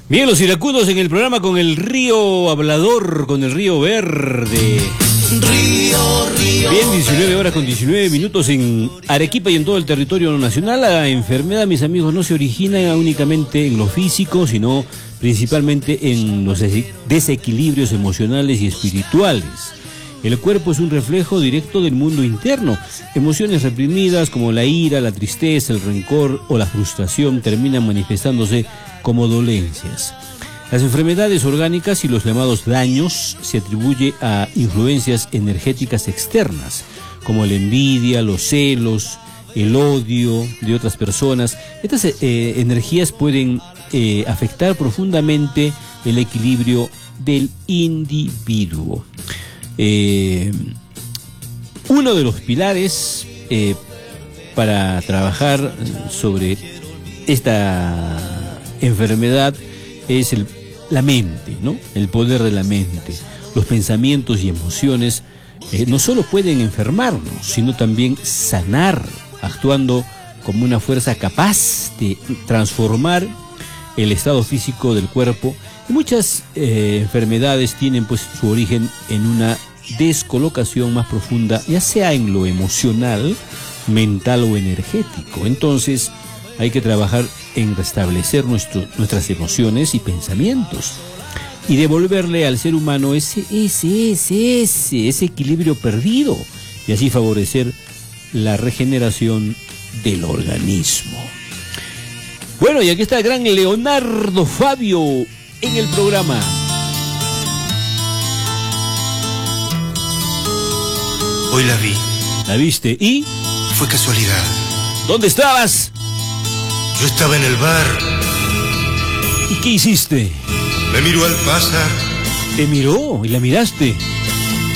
Bien, los iracundos en el programa con el río hablador, con el río verde. Bien, 19 horas con 19 minutos en Arequipa y en todo el territorio nacional. La enfermedad, mis amigos, no se origina únicamente en lo físico, sino principalmente en los desequilibrios emocionales y espirituales. El cuerpo es un reflejo directo del mundo interno. Emociones reprimidas como la ira, la tristeza, el rencor o la frustración terminan manifestándose como dolencias. Las enfermedades orgánicas y los llamados daños se atribuye a influencias energéticas externas, como la envidia, los celos, el odio de otras personas. Estas energías pueden afectar profundamente el equilibrio del individuo. Uno de los pilares para trabajar sobre esta enfermedad es la mente, ¿no? El poder de la mente. Los pensamientos y emociones no solo pueden enfermarnos, sino también sanar, actuando como una fuerza capaz de transformar el estado físico del cuerpo. Y muchas enfermedades tienen pues su origen en una descolocación más profunda, ya sea en lo emocional, mental o energético. Entonces hay que trabajar en restablecer nuestras emociones y pensamientos y devolverle al ser humano ese equilibrio perdido, y así favorecer la regeneración del organismo. Bueno, y aquí está el gran Leonardo Fabio en el programa. Hoy la vi. ¿La viste? ¿Y? Fue casualidad. ¿Dónde estabas? Yo estaba en el bar. ¿Y qué hiciste? Me miró al pasar. ¿Te miró y la miraste?